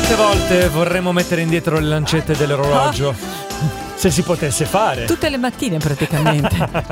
Quante volte vorremmo mettere indietro le lancette dell'orologio? Se si potesse fare. Tutte le mattine praticamente.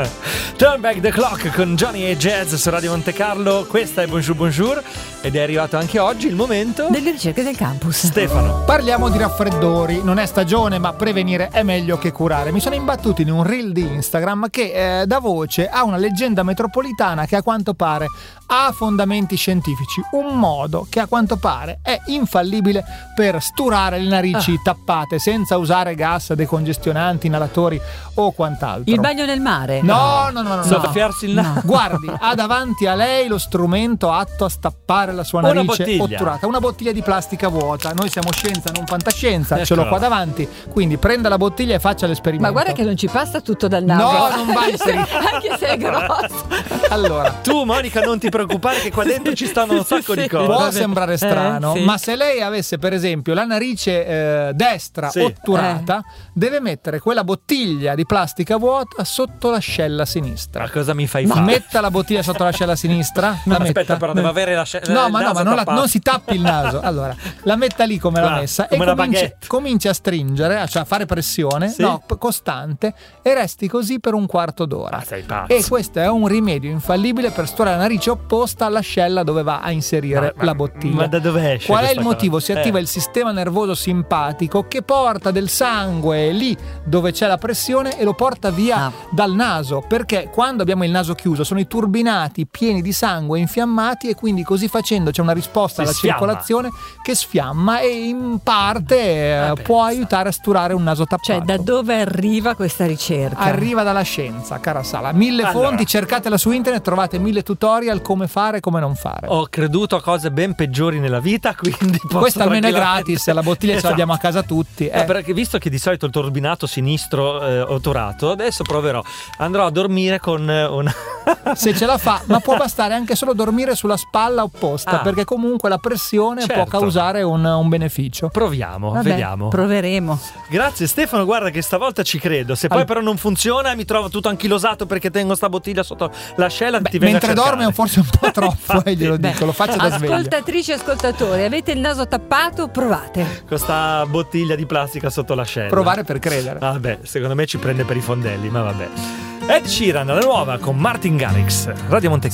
Turn Back the Clock con Johnny e Jazz su Radio Monte Carlo. Questa è Bonjour Bonjour ed è arrivato anche oggi il momento delle ricerche del campus. Stefano. Parliamo di raffreddori. Non è stagione, ma prevenire è meglio che curare. Mi sono imbattuto in un reel di Instagram che dà voce a una leggenda metropolitana che a quanto pare ha fondamenti scientifici. Un modo che a quanto pare è infallibile per sturare le narici tappate senza usare gas decongestionanti, inalatori o quant'altro. Il bagno nel mare? No. Soffiarsi il naso. Guardi, ha davanti a lei lo strumento atto a stappare la sua narice otturata. Una bottiglia di plastica vuota. Noi siamo scienza, non fantascienza. Ce l'ho qua davanti. Quindi prenda la bottiglia e faccia l'esperimento. Ma guarda che non ci passa tutto dal naso. No, non va inserito. Anche se è grosso. Allora, tu Monica non ti preoccupare che qua dentro ci stanno un sacco di cose. Può sembrare strano, sì. ma se lei avesse per esempio la narice destra otturata, deve mettere quella bottiglia di plastica vuota sotto l'ascella sinistra. Ma cosa mi fai fare? Metta la bottiglia sotto l'ascella sinistra. Aspetta, però devo avere ma non si tappi il naso. Allora, la metta lì come l'ha messa come e cominci a stringere, cioè a fare pressione, costante, e resti così per un quarto d'ora. Sei pazzo. E questo è un rimedio infallibile per sturare la narice opposta all'ascella dove va a inserire la bottiglia. Ma da dove esce? Qual è il motivo? Si attiva il sistema nervoso simpatico che porta del sangue lì dove c'è la pressione e lo porta via dal naso, perché quando abbiamo il naso chiuso sono i turbinati pieni di sangue infiammati e quindi così facendo c'è una risposta alla circolazione che sfiamma e in parte può aiutare a sturare un naso tappato. Cioè, da dove arriva questa ricerca? Arriva dalla scienza, cara Sala. 1000 fonti, cercatela su internet, trovate 1000 tutorial come fare e come non fare. Ho creduto a cose ben peggiori nella vita, quindi questa almeno è gratis, la bottiglia ce l'abbiamo a casa tutti. Perché visto che di solito il turbinato sinistro ottorato, adesso proverò. Andrò a dormire con una se ce la fa, ma può bastare anche solo dormire sulla spalla opposta, perché comunque la pressione può causare un beneficio. Proviamo, vediamo. Proveremo. Grazie Stefano, guarda che stavolta ci credo. Se poi però non funziona mi trovo tutto anchilosato perché tengo sta bottiglia sotto l'ascella. Mentre dorme forse un po' troppo, glielo dico, lo faccio da sveglio. Ascoltatrici e ascoltatori, avete il naso tappato? Provate. Questa bottiglia di plastica sotto l'ascella. Provare per credere. Vabbè, secondo me ci prende per i fondelli, ma vabbè. Ed Sheeran, la nuova con Martin Garrix, Radio Monte Carlo.